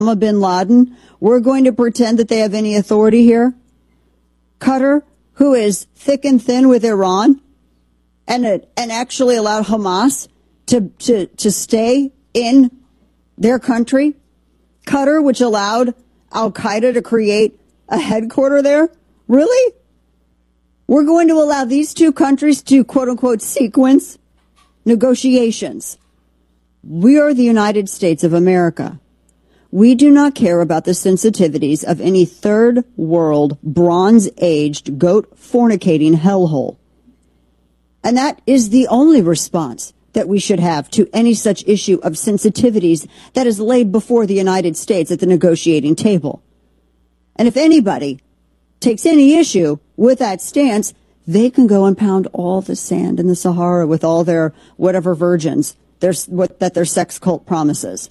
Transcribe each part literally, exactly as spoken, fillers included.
Osama bin Laden, we're going to pretend that they have any authority here? Qatar, who is thick and thin with Iran, and uh, and actually allowed Hamas to, to, to stay in their country? Qatar, which allowed Al-Qaeda to create a headquarter there? Really? We're going to allow these two countries to, quote-unquote, sequence negotiations. We are the United States of America. We do not care about the sensitivities of any third world, bronze-aged, goat fornicating hellhole. And that is the only response that we should have to any such issue of sensitivities that is laid before the United States at the negotiating table. And if anybody takes any issue with that stance, they can go and pound all the sand in the Sahara with all their whatever virgins their, what, that their sex cult promises.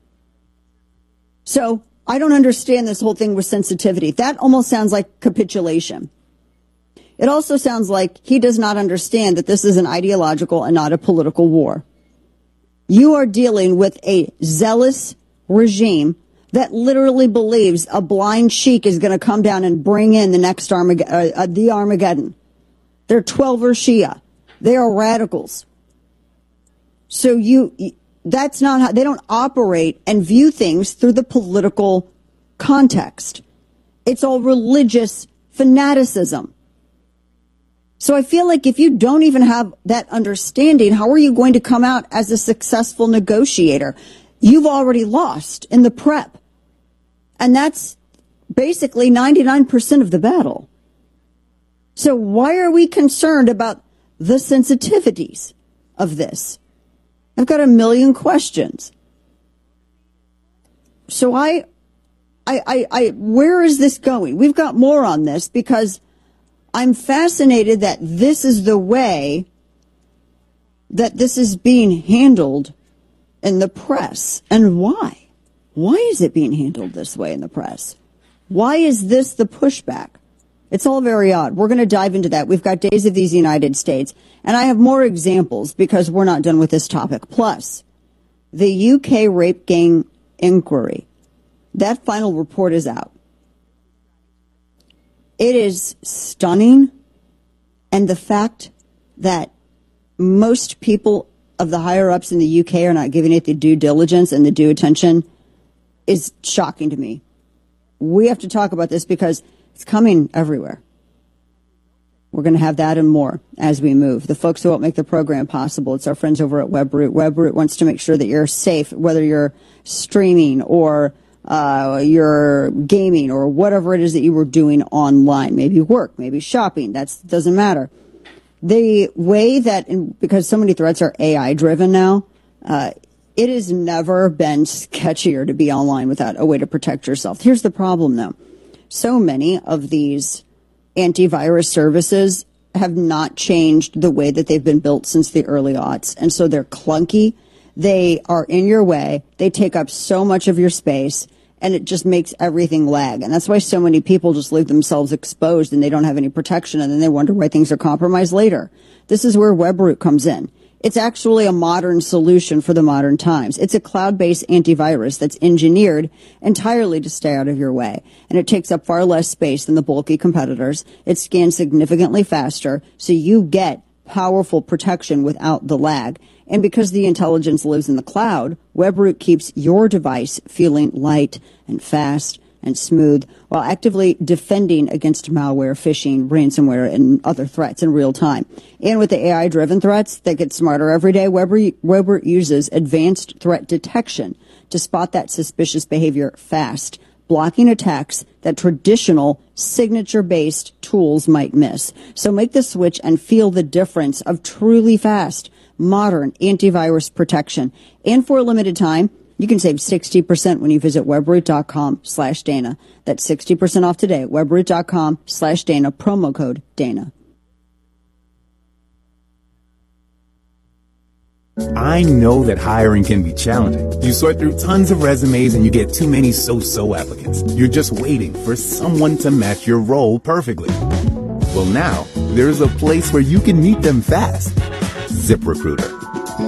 So I don't understand this whole thing with sensitivity. That almost sounds like capitulation. It also sounds like he does not understand that this is an ideological and not a political war. You are dealing with a zealous regime that literally believes a blind sheik is going to come down and bring in the next Armageddon, uh, uh, the Armageddon. They're twelver Shia. They are radicals. So you, that's not how, they don't operate and view things through the political context. It's all religious fanaticism. So I feel like if you don't even have that understanding, how are you going to come out as a successful negotiator? You've already lost in the prep. And that's basically ninety-nine percent of the battle. So why are we concerned about the sensitivities of this? I've got a million questions. So I, I, I, I, where is this going? We've got more on this because I'm fascinated that this is the way that this is being handled in the press. And why? Why is it being handled this way in the press? Why is this the pushback? It's all very odd. We're going to dive into that. We've got Days of These United States, and I have more examples because we're not done with this topic. Plus, the U K rape gang inquiry. That final report is out. It is stunning, and the fact that most people of the higher-ups in the U K are not giving it the due diligence and the due attention is shocking to me. We have to talk about this because it's coming everywhere. We're going to have that and more as we move. The folks who help make the program possible, it's our friends over at WebRoot. WebRoot wants to make sure that you're safe, whether you're streaming or uh, you're gaming or whatever it is that you were doing online. Maybe work, maybe shopping. That doesn't matter. The way that, because so many threats are A I-driven now, uh, it has never been sketchier to be online without a way to protect yourself. Here's the problem, though. So many of these antivirus services have not changed the way that they've been built since the early aughts. And so they're clunky. They are in your way. They take up so much of your space, and it just makes everything lag. And that's why so many people just leave themselves exposed and they don't have any protection, and then they wonder why things are compromised later. This is where WebRoot comes in. It's actually a modern solution for the modern times. It's a cloud-based antivirus that's engineered entirely to stay out of your way. And it takes up far less space than the bulky competitors. It scans significantly faster, so you get powerful protection without the lag. And because the intelligence lives in the cloud, WebRoot keeps your device feeling light and fast and smooth while actively defending against malware, phishing, ransomware, and other threats in real time. And with the A I-driven threats that get smarter every day, WebRoot uses advanced threat detection to spot that suspicious behavior fast, blocking attacks that traditional signature-based tools might miss. So make the switch and feel the difference of truly fast, modern antivirus protection. And for a limited time, you can save sixty percent when you visit webroot.com slash Dana. That's sixty percent off today at webroot.com slash Dana, promo code Dana. I know that hiring can be challenging. You sort through tons of resumes and you get too many so-so applicants. You're just waiting for someone to match your role perfectly. Well, now there's a place where you can meet them fast. ZipRecruiter.